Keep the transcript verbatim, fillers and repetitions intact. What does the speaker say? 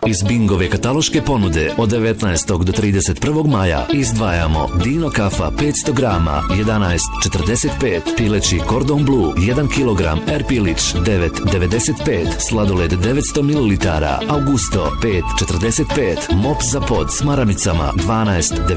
Iz Bingove kataloške ponude od devetnaestog do trideset prvog maja izdvajamo Dino kafa petsto grama jedanaest četrdeset pet, pileći Cordon Bleu jedan kilogram, Air Pilić devet devedeset pet, sladoled devetsto mililitara, Augusto pet četrdeset pet, mop za pod s maramicama dvanaest